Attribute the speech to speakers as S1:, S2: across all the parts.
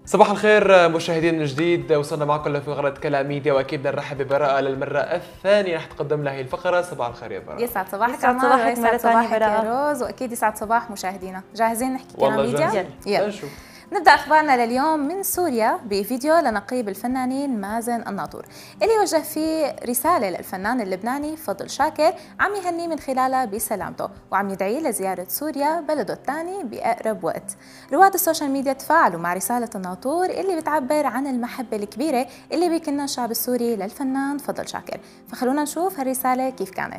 S1: صباح الخير مشاهدينا من جديد، وصلنا معكم لفقرة كلام ميديا، واكيد بدنا نرحب ببراءة للمرة الثانية رح تقدم لها هي الفقرة. صباح الخير يا براءة.
S2: يسعد صباحك
S3: يسعد صباحك مرة ثانية
S2: براءة. يا روز، واكيد يسعد صباح مشاهدينا. جاهزين نحكي كلام ميديا؟
S1: يلا نشوف.
S2: نبدأ أخبارنا لليوم من سوريا بفيديو لنقيب الفنانين مازن الناطور اللي وجه فيه رسالة للفنان اللبناني فضل شاكر، عم يهنيه من خلالها بسلامته وعم يدعيه لزيارة سوريا بلده الثاني بأقرب وقت. رواد السوشيال ميديا تفاعلوا مع رسالة الناطور اللي بتعبر عن المحبة الكبيرة اللي بيكنها الشعب السوري للفنان فضل شاكر، فخلونا نشوف هالرسالة كيف كانت.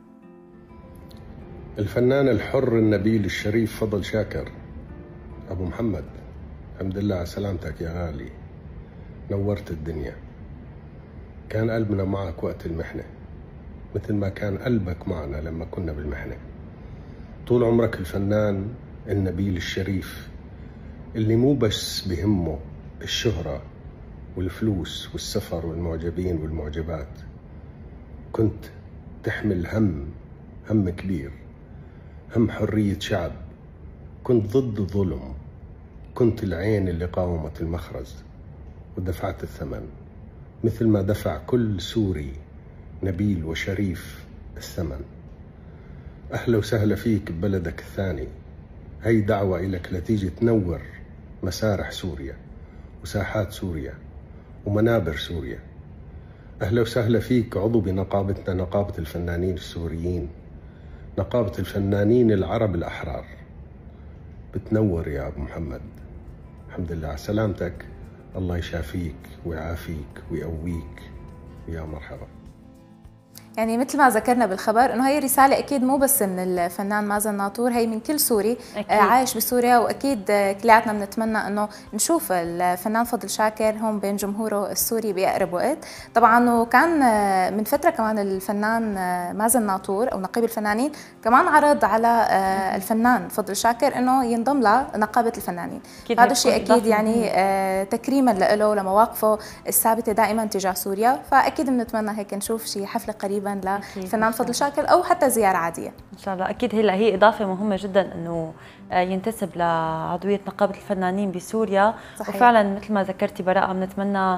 S4: الفنان الحر النبيل الشريف فضل شاكر أبو محمد، الحمد لله على سلامتك يا غالي، نورت الدنيا. كان قلبنا معك وقت المحنة مثل ما كان قلبك معنا لما كنا بالمحنة. طول عمرك الفنان النبيل الشريف اللي مو بس بهمه الشهرة والفلوس والسفر والمعجبين والمعجبات، كنت تحمل هم كبير، هم حرية شعب، كنت ضد الظلم، كنت العين اللي قاومت المخرز ودفعت الثمن مثل ما دفع كل سوري نبيل وشريف الثمن. أهلا وسهلا فيك ببلدك الثاني، هي دعوة إلك لتيجي تنور مسارح سوريا وساحات سوريا ومنابر سوريا. أهلا وسهلا فيك عضو بنقابتنا، نقابة الفنانين السوريين، نقابة الفنانين العرب الأحرار. بتنور يا أبو محمد، الحمد لله على سلامتك، الله يشافيك ويعافيك ويقويك، يا مرحبا.
S2: يعني مثل ما ذكرنا بالخبر انه هي رساله اكيد مو بس من الفنان مازن الناطور، هي من كل سوري عايش بسوريا، واكيد كلياتنا بنتمنى انه نشوف الفنان فضل شاكر هون بين جمهوره السوري باقرب وقت. طبعا وكان من فتره كمان الفنان مازن الناطور او نقيب الفنانين كمان عرض على الفنان فضل شاكر انه ينضم لنقابه الفنانين. هذا الشيء اكيد يعني تكريما له لمواقفه الثابته دائما تجاه سوريا، فاكيد بنتمنى هيك نشوف شيء حفله قريبا للفنان فضل شاكر او حتى زياره عاديه
S3: ان شاء الله. اكيد هي اضافه مهمه جدا انه ينتسب لعضويه نقابه الفنانين بسوريا. صحيح. وفعلا مثل ما ذكرتي براءه بنتمنى